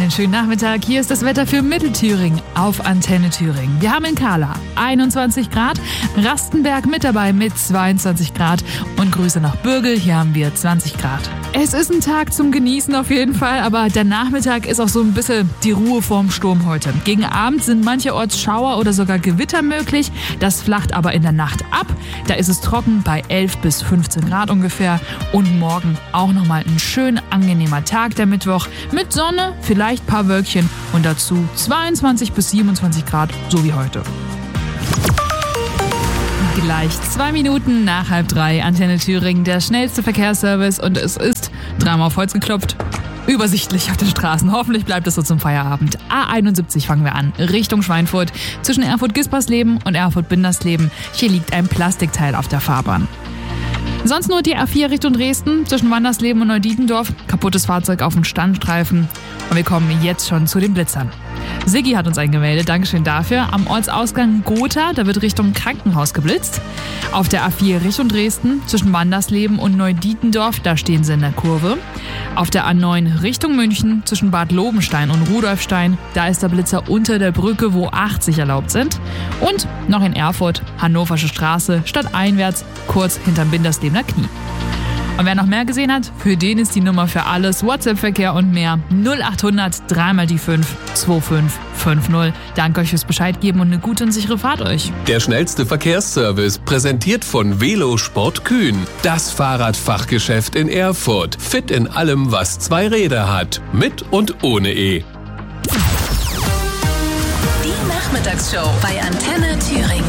Einen schönen Nachmittag. Hier ist das Wetter für Mittelthüringen auf Antenne Thüringen. Wir haben in Kahla 21 Grad, Rastenberg mit dabei mit 22 Grad und Grüße nach Bürgel, hier haben wir 20 Grad. Es ist ein Tag zum Genießen auf jeden Fall, aber der Nachmittag ist auch so ein bisschen die Ruhe vorm Sturm heute. Gegen Abend sind mancherorts Schauer oder sogar Gewitter möglich. Das flacht aber in der Nacht ab. Da ist es trocken bei 11 bis 15 Grad ungefähr. Und morgen auch nochmal ein schön angenehmer Tag, der Mittwoch, mit Sonne, vielleicht ein paar Wölkchen und dazu 22 bis 27 Grad, so wie heute. Gleich 2 Minuten nach 2:30, Antenne Thüringen, der schnellste Verkehrsservice und es ist dreimal auf Holz geklopft. Übersichtlich auf den Straßen. Hoffentlich bleibt es so zum Feierabend. A71 fangen wir an, Richtung Schweinfurt. Zwischen Erfurt-Gispersleben und Erfurt-Bindersleben. Hier liegt ein Plastikteil auf der Fahrbahn. Sonst nur die A4 Richtung Dresden, zwischen Wandersleben und Neudietendorf. Kaputtes Fahrzeug auf dem Standstreifen. Und wir kommen jetzt schon zu den Blitzern. Siggi hat uns eingemeldet, Dankeschön dafür. Am Ortsausgang Gotha, da wird Richtung Krankenhaus geblitzt. Auf der A4 Richtung Dresden, zwischen Wandersleben und Neudietendorf, da stehen sie in der Kurve. Auf der A9 Richtung München, zwischen Bad Lobenstein und Rudolfstein, da ist der Blitzer unter der Brücke, wo 80 erlaubt sind. Und noch in Erfurt, Hannoversche Straße, stadteinwärts, kurz hinterm Binderslebener Knie. Und wer noch mehr gesehen hat, für den ist die Nummer für alles, WhatsApp-Verkehr und mehr 0800 3 die 5 2550. Danke euch fürs Bescheid geben und eine gute und sichere Fahrt euch. Der schnellste Verkehrsservice, präsentiert von Velosport Kühn. Das Fahrradfachgeschäft in Erfurt. Fit in allem, was 2 Räder hat. Mit und ohne E. Die Nachmittagsshow bei Antenne Thüringen.